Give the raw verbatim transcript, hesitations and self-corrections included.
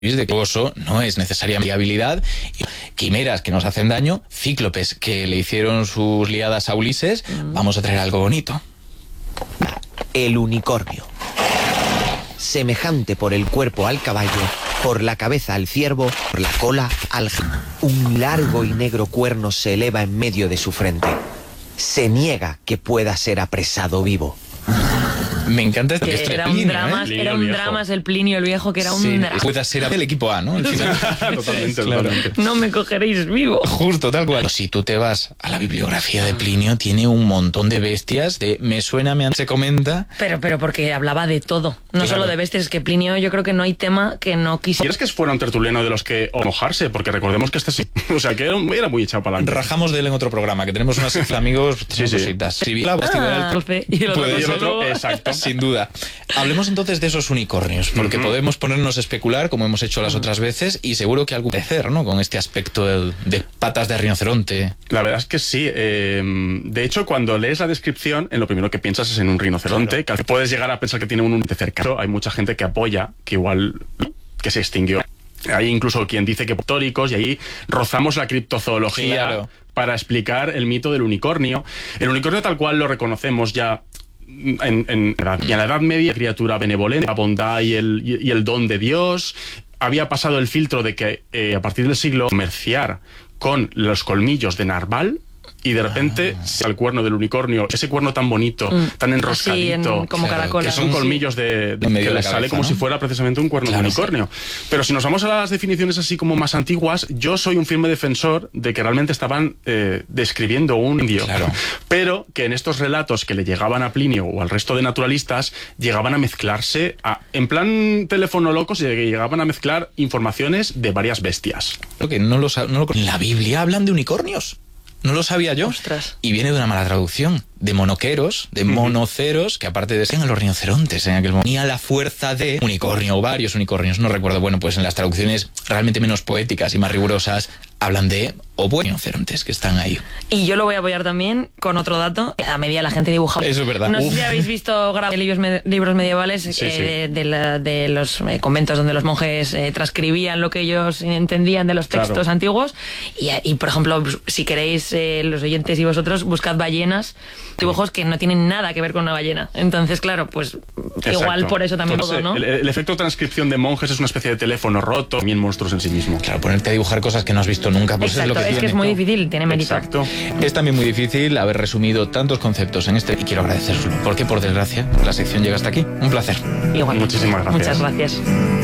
de que oso no es necesariamente habilidad, quimeras que nos hacen daño, cíclopes que le hicieron sus liadas a Ulises. Mm. Vamos a traer algo bonito. El unicornio. Semejante por el cuerpo al caballo, por la cabeza al ciervo, por la cola al jíbaro. Un largo y negro cuerno se eleva en medio de su frente. Se niega que pueda ser apresado vivo. Me encanta que este era Plinio, un drama, ¿eh? era un drama, el Plinio el viejo, que era un sí, drama. Puede ser el equipo A, ¿no? Al final. Totalmente, claro. totalmente. No me cogeréis vivo. Justo, tal cual. Si tú te vas a la bibliografía de Plinio, tiene un montón de bestias, de me suena, me se comenta. Pero, pero porque hablaba de todo, no claro. solo de bestias, es que Plinio yo creo que no hay tema que no quisiera. ¿Quieres que fuera un tertuliano de los que o mojarse? Porque recordemos que este sí, o sea, que era, era muy echado para adelante. Rajamos de él en otro programa, que tenemos unas de amigos, sí, sí. cositas. Sí, ah, y el otro, puede, y el otro exacto. Sin duda. Hablemos entonces de esos unicornios, porque uh-huh. podemos ponernos a especular, como hemos hecho las uh-huh. otras veces, y seguro que algo parecer, ¿no? Con este aspecto de, de patas de rinoceronte. La verdad es que sí. Eh, de hecho, cuando lees la descripción, en lo primero que piensas es en un rinoceronte, claro. que puedes llegar a pensar que tiene un unicornio cercano. Hay mucha gente que apoya que igual que se extinguió. Hay incluso quien dice que históricos, y ahí rozamos la criptozoología claro. para explicar el mito del unicornio. El unicornio tal cual lo reconocemos ya En, en, y en la Edad Media, criatura benevolente, la bondad y el, y, y el don de Dios. Había pasado el filtro de que eh, a partir del siglo comerciar con los colmillos de narval, y de repente ah. el cuerno del unicornio, ese cuerno tan bonito, mm. tan enroscadito, en, como claro, que son colmillos de, de, de que le sale como ¿no? si fuera precisamente un cuerno claro, de unicornio. Sí. Pero si nos vamos a las definiciones así como más antiguas, yo soy un firme defensor de que realmente estaban eh, describiendo un indio, claro. pero que en estos relatos que le llegaban a Plinio o al resto de naturalistas, llegaban a mezclarse, a, en plan teléfono loco, se llegaban a mezclar informaciones de varias bestias. Lo que no lo, no lo, en la Biblia hablan de unicornios. No lo sabía yo. Ostras. Y viene de una mala traducción. De monoqueros, de monoceros, que aparte de ser los rinocerontes en aquel momento, tenía la fuerza de unicornio o varios unicornios. No recuerdo. Bueno, pues en las traducciones realmente menos poéticas y más rigurosas hablan de obuenos rinocerontes que están ahí. Y yo lo voy a apoyar también con otro dato. A medida la gente dibujaba. Eso es verdad. No Uf. sé si habéis visto libros, me libros medievales sí, eh, sí. De, de, la, de los eh, conventos donde los monjes eh, transcribían lo que ellos entendían de los textos claro. antiguos. Y, y, por ejemplo, si queréis, eh, los oyentes y vosotros, buscad ballenas, dibujos que no tienen nada que ver con una ballena. Entonces, claro, pues Exacto. igual por eso también Entonces, todo, ¿no? El, el efecto transcripción de monjes es una especie de teléfono roto, también monstruos en sí mismo. Claro, ponerte a dibujar cosas que no has visto nunca, pues Exacto, es lo que es tiene. que es muy difícil, tiene mérito. Exacto. Es también muy difícil haber resumido tantos conceptos en este y quiero agradecerselo, porque por desgracia la sección llega hasta aquí. Un placer. Igual. Muchísimas gracias. Muchas gracias.